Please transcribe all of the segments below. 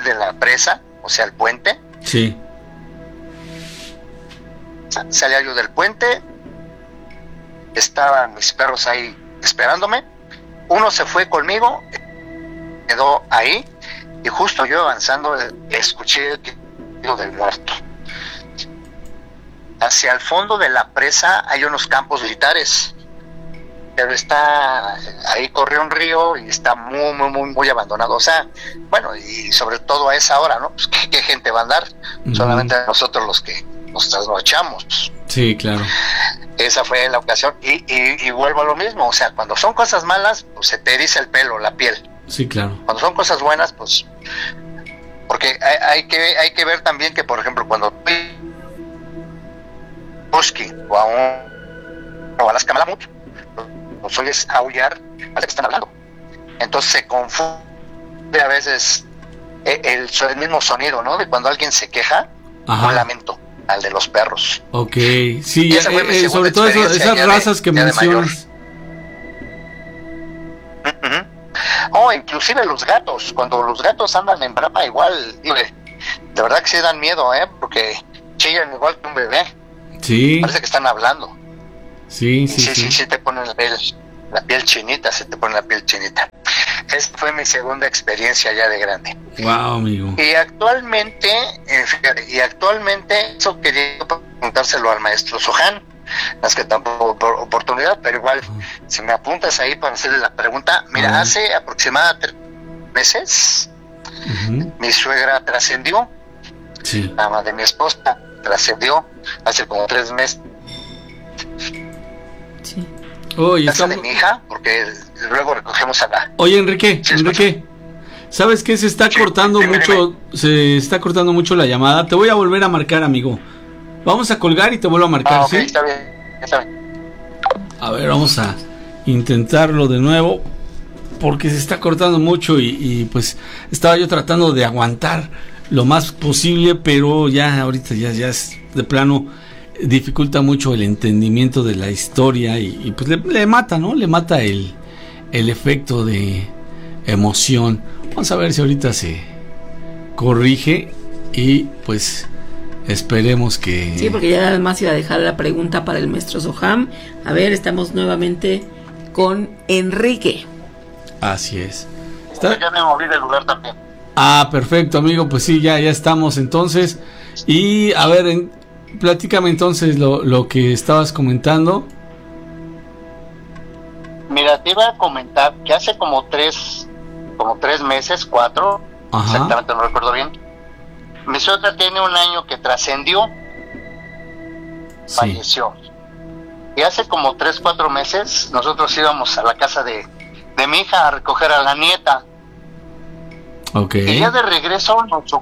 de la presa, o sea, el puente. Sí. Salía yo del puente, estaban mis perros ahí esperándome, uno se fue conmigo, quedó ahí, y justo yo avanzando escuché el grito del muerto. Hacia el fondo de la presa hay unos campos militares, pero ahí corre un río y está muy abandonado, o sea, bueno, y sobre todo a esa hora, ¿no? Pues ¿qué gente va a andar? Solamente nosotros los que nos trasnochamos. Sí, claro. Esa fue la ocasión, y vuelvo a lo mismo, o sea, cuando son cosas malas, pues se te eriza el pelo, la piel. Sí, claro. Cuando son cosas buenas, pues, porque hay que ver también que, por ejemplo, cuando husky o a las camalamut, los oyes aullar, parece que están hablando. Entonces se confunde a veces el mismo sonido, ¿no? De cuando alguien se queja, un lamento, al de los perros. Ok, sí, sobre todo esas razas que mencionas. Inclusive los gatos, cuando los gatos andan en brama, igual, de verdad que sí dan miedo, porque chillan igual que un bebé. Sí. Parece que están hablando. Sí, te ponen la piel chinita, se te pone la piel chinita. Esta fue mi segunda experiencia ya de grande. Wow, amigo. Y actualmente, eso quería preguntárselo al maestro Sohan, es que tampoco por oportunidad, pero igual, si me apuntas ahí para hacerle la pregunta, mira, hace aproximadamente 3 meses, mi suegra trascendió, la mamá de mi esposa trascendió, hace como 3 meses. Casa de mi hija, porque luego recogemos a la... Oye, Enrique, ¿sabes qué? Se está cortando mucho la llamada. Te voy a volver a marcar, amigo. Vamos a colgar y te vuelvo a marcar, okay, ¿sí? Está bien. A ver, vamos a intentarlo de nuevo, porque se está cortando mucho y pues estaba yo tratando de aguantar lo más posible, pero ya ahorita ya es de plano, dificulta mucho el entendimiento de la historia y pues le mata, ¿no? Le mata el efecto de emoción. Vamos a ver si ahorita se corrige y pues esperemos que... Sí, porque ya además iba a dejar la pregunta para el maestro Soham. A ver, estamos nuevamente con Enrique. Así es. Ya me moví del lugar también. Ah, perfecto, amigo, pues sí, ya estamos entonces. Y a ver, platícame entonces lo que estabas comentando. Mira, te iba a comentar que hace como 3 meses, 4, exactamente no recuerdo bien, mi suegra tiene 1 año que trascendió, falleció. Y hace como 3, 4 meses nosotros íbamos a la casa de mi hija a recoger a la nieta. Okay. Y ya de regreso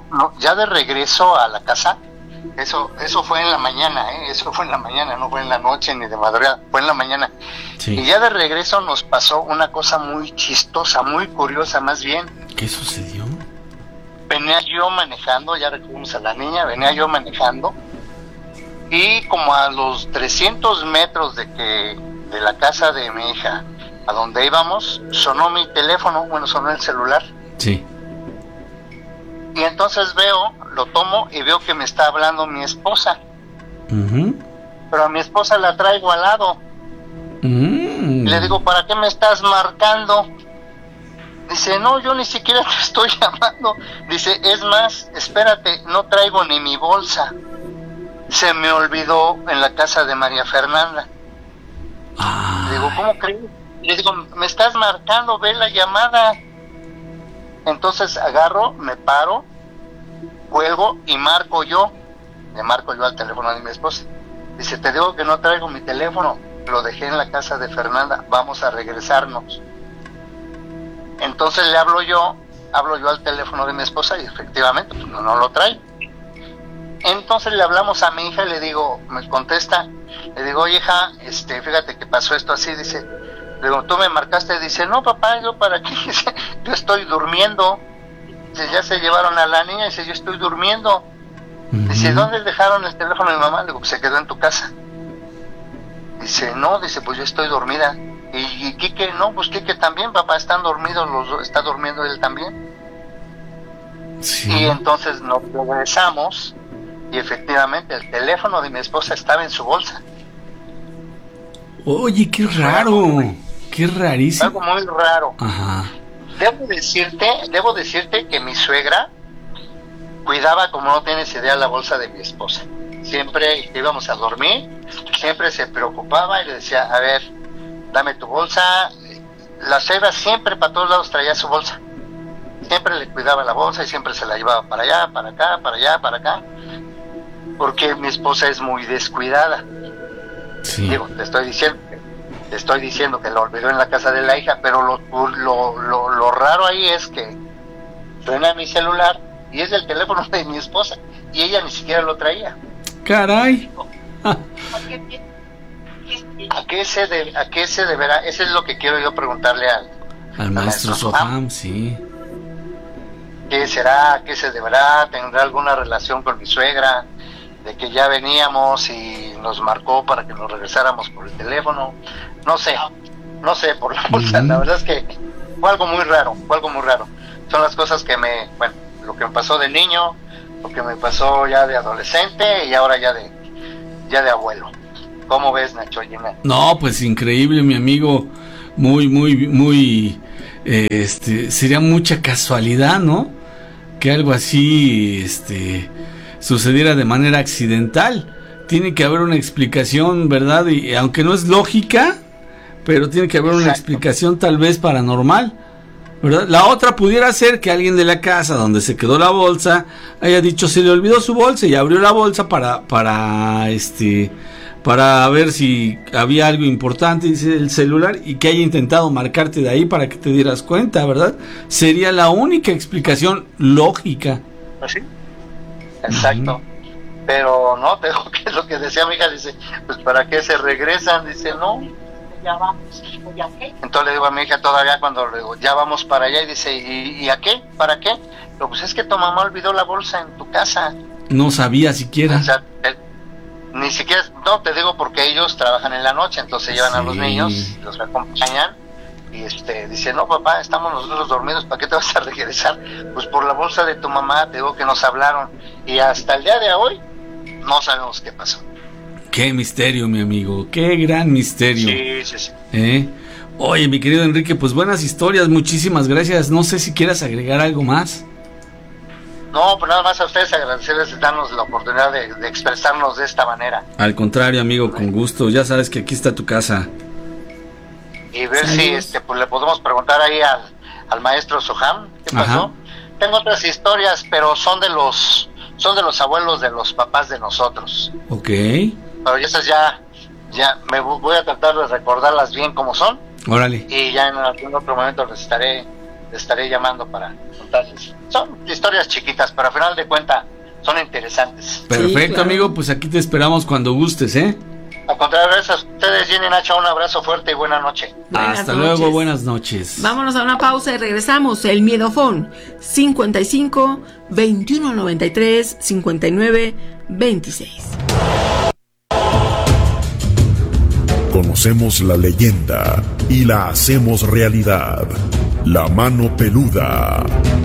a la casa, eso fue en la mañana, eso fue en la mañana, no fue en la noche ni de madrugada, fue en la mañana. Sí. Y ya de regreso nos pasó una cosa muy chistosa, muy curiosa más bien. ¿Qué sucedió? Venía yo manejando, ya recogimos a la niña, venía yo manejando, y como a los 300 metros de la casa de mi hija, a donde íbamos, sonó mi teléfono, sonó el celular. Sí. Y entonces lo tomo y veo que me está hablando mi esposa. Pero a mi esposa la traigo al lado. Y le digo, ¿para qué me estás marcando? Dice, no, yo ni siquiera te estoy llamando. Dice, es más, espérate, no traigo ni mi bolsa. Se me olvidó en la casa de María Fernanda. Le digo, ¿cómo crees? Le digo, me estás marcando, ve la llamada. Entonces agarro, me paro, cuelgo y marco yo. Le marco yo al teléfono de mi esposa. Dice, te digo que no traigo mi teléfono, lo dejé en la casa de Fernanda, vamos a regresarnos. Entonces le hablo yo al teléfono de mi esposa y efectivamente pues, no lo trae. Entonces le hablamos a mi hija y le digo, me contesta, le digo, oye hija, fíjate que pasó esto así, dice, le digo, tú me marcaste, dice, no papá, yo para qué, dice, yo estoy durmiendo. Dice, ya se llevaron a la niña, dice, yo estoy durmiendo. Dice, ¿dónde dejaron el teléfono de mi mamá? Le digo, pues se quedó en tu casa. Dice, no, dice, pues yo estoy dormida. Y Quique, no, pues Quique también, papá, están dormidos los dos, está durmiendo él también. Sí. Y entonces nos regresamos y efectivamente el teléfono de mi esposa estaba en su bolsa. Oye, qué raro, qué rarísimo. Algo muy raro. Ajá. Debo decirte que mi suegra cuidaba, como no tienes idea, la bolsa de mi esposa. Siempre que íbamos a dormir, siempre se preocupaba y le decía, a ver, dame tu bolsa. La suegra siempre para todos lados traía su bolsa. Siempre le cuidaba la bolsa y siempre se la llevaba para allá, para acá, para allá, para acá. Porque mi esposa es muy descuidada. Sí. Digo, te estoy diciendo que lo olvidó en la casa de la hija, pero lo raro ahí es que suena mi celular y es el teléfono de mi esposa y ella ni siquiera lo traía. Caray. ¿A qué se deberá? Eso es lo que quiero yo preguntarle al maestro Soham, sí. ¿Qué será? ¿A qué se deberá? ¿Tendrá alguna relación con mi suegra? De que ya veníamos y nos marcó para que nos regresáramos por el teléfono. No sé por la bolsa. La verdad es que fue algo muy raro. Son las cosas que lo que me pasó de niño, lo que me pasó ya de adolescente y ahora ya de abuelo. ¿Cómo ves, Nacho? No, pues increíble, mi amigo. Muy, sería mucha casualidad, ¿no? Que algo así, sucediera de manera accidental. Tiene que haber una explicación, ¿verdad? Y aunque no es lógica, pero tiene que haber una explicación tal vez paranormal, ¿verdad? La otra pudiera ser que alguien de la casa donde se quedó la bolsa haya dicho se le olvidó su bolsa y abrió la bolsa para ver si había algo importante, dice el celular, y que haya intentado marcarte de ahí para que te dieras cuenta, ¿verdad? Sería la única explicación lógica. Pues sí, exacto. Pero no, te digo que es lo que decía mi hija, dice, pues ¿para qué se regresan? Dice, no, ya vamos, ¿ya qué? Entonces le digo a mi hija todavía cuando le digo, ya vamos para allá, y dice, ¿y a qué? ¿Para qué? Pero pues es que tu mamá olvidó la bolsa en tu casa. No sabía siquiera. O sea, ni siquiera, no, te digo porque ellos trabajan en la noche, entonces llevan a los niños, los acompañan, y dice, no papá, estamos nosotros dormidos, ¿para qué te vas a regresar? Pues por la bolsa de tu mamá, te digo que nos hablaron, y hasta el día de hoy, no sabemos qué pasó. Qué misterio, mi amigo, qué gran misterio. Sí. Oye, mi querido Enrique, pues buenas historias, muchísimas gracias, no sé si quieras agregar algo más. No, pues nada más a ustedes agradecerles de darnos la oportunidad de expresarnos de esta manera. Al contrario, amigo, con gusto, ya sabes que aquí está tu casa. Y ver si pues le podemos preguntar ahí al maestro Soham qué pasó. Ajá. Tengo otras historias, pero son de los abuelos de los papás de nosotros. Ok. Pero esas ya me voy a tratar de recordarlas bien como son. Órale. Y ya en algún otro momento les estaré llamando para contarles. Son historias chiquitas, pero al final de cuentas son interesantes. Perfecto, sí, claro. Amigo, pues aquí te esperamos cuando gustes, ¿eh? Al contrario, gracias a ustedes, Jenny, Nacho, un abrazo fuerte y buena noche. Hasta luego, buenas noches. Vámonos a una pausa y regresamos. El Miedofón 55 21 93 59 26. Conocemos la leyenda y la hacemos realidad. La mano peluda.